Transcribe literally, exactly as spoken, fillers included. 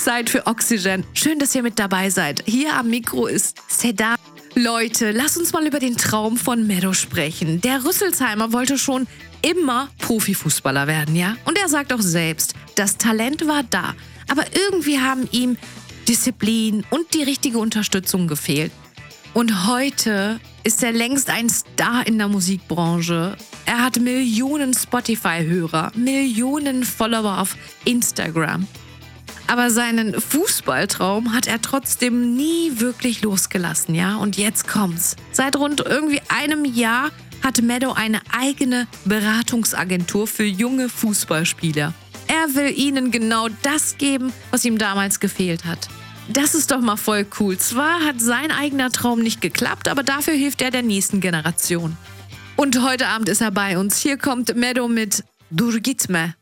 ist Zeit für Oxygen. Schön, dass ihr mit dabei seid. Hier am Mikro ist Seda. Leute, lasst uns mal über den Traum von Meadow sprechen. Der Rüsselsheimer wollte schon immer Profifußballer werden, ja? Und er sagt auch selbst, das Talent war da. Aber irgendwie haben ihm Disziplin und die richtige Unterstützung gefehlt. Und heute ist er längst ein Star in der Musikbranche. Er hat Millionen Spotify-Hörer, Millionen Follower auf Instagram. Aber seinen Fußballtraum hat er trotzdem nie wirklich losgelassen, ja? Und jetzt kommt's. Seit rund irgendwie einem Jahr hat Meadow eine eigene Beratungsagentur für junge Fußballspieler. Er will ihnen genau das geben, was ihm damals gefehlt hat. Das ist doch mal voll cool. Zwar hat sein eigener Traum nicht geklappt, aber dafür hilft er der nächsten Generation. Und heute Abend ist er bei uns. Hier kommt Meadow mit Dur Gitme.